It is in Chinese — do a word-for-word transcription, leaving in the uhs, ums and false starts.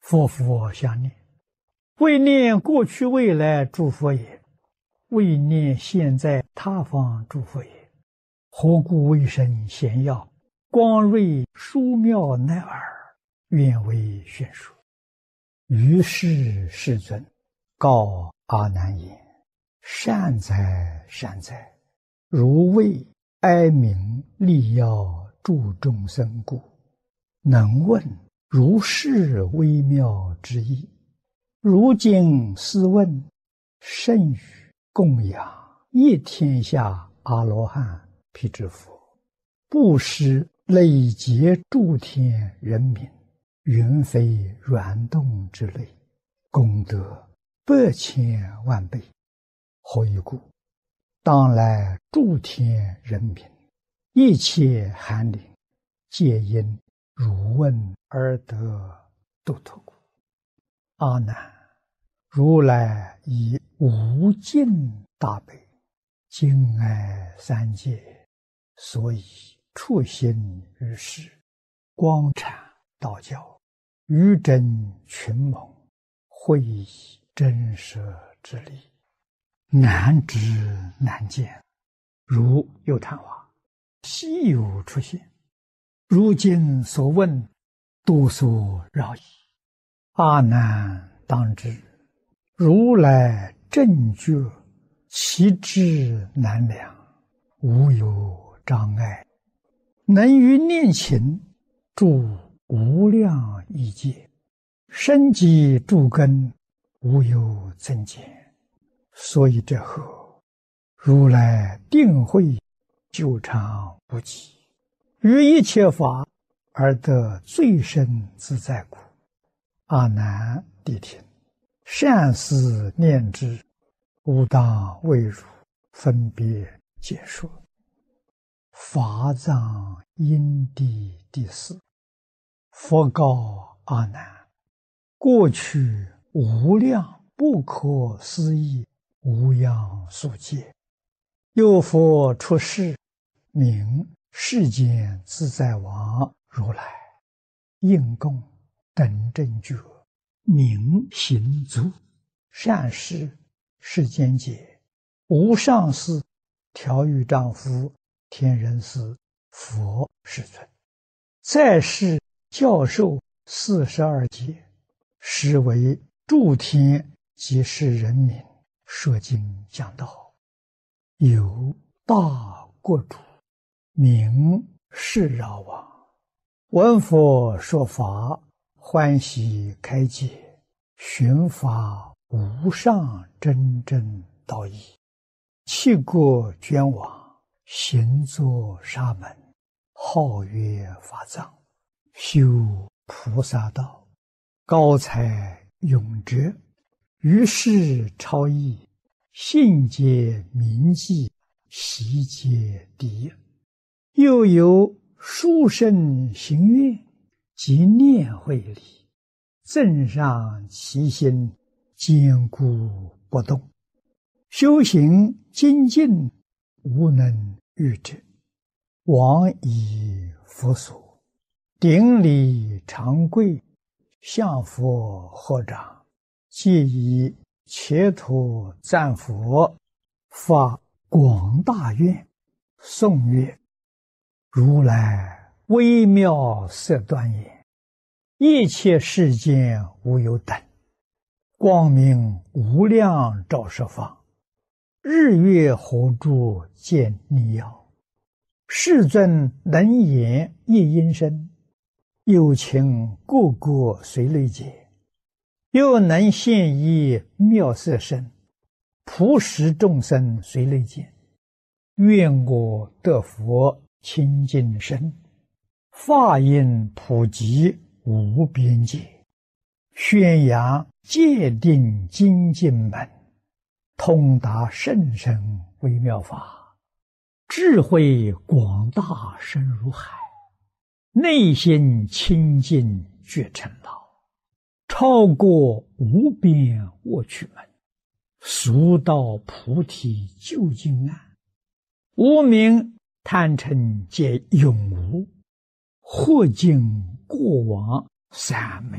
佛佛相念，为念过去未来诸佛也，为念现在他方诸佛也。何故为生贤要，光瑞殊妙乃尔，愿为宣说。于是世尊告阿难言：善哉善哉，如为哀悯利要助众生故，能问如是微妙之意。如今斯问，甚于供养一天下阿罗汉辟支佛，布施累劫诸天人民，云非软动之类，功德百千万倍。何以故？当来诸天人民，一切寒灵，皆因汝问而得度脱故。阿难，如来以无尽大悲，敬爱三界，所以处心于世，光阐道教，于真群蒙，会以真实之理，难知难见，如有昙花，稀有出现。如今所问，多所扰矣。阿难当知，如来正觉，其智难量，无有障碍，能于念勤助无量异界，生机诸根，无有增减。所以这后，如来定会久长不极，于一切法而得最深自在故。阿难谛听，善思念之，吾当为汝分别解说。法藏因地第四。佛告阿难：过去无量不可思议无量数劫，有佛出世，名世间自在王如来，应供等正觉，明行足，善事世间解，无上士，调御丈夫，天人师，佛世尊。再世教授四十二劫，实为诸天及世人民说经讲道。有大国主，名释饶王，闻佛说法，欢喜开解，寻法无上真正道义，弃国捐往，行作沙门，号曰法藏，修菩萨道，高才永哲，于世超逸，信解铭记，习皆第一。又有殊胜行愿及念慧力，增上其心，坚固不动，修行精进，无能御之。往以佛所，顶礼长跪，向佛合掌，皆以切土赞佛，发广大愿，颂曰：如来微妙色端严，一切世间无有等，光明无量照十方，日月火柱见逆耀，世尊能言一音声，有情个个随类解，又能现一妙色身，普使众生随类见。愿我得佛清净身，法音普及无边界，宣扬戒定精进门，通达甚深微妙法，智慧广大深如海，内心清净觉成道，超过无边卧趣门，速到菩提究竟岸，无明贪嗔皆永无，或尽过往三昧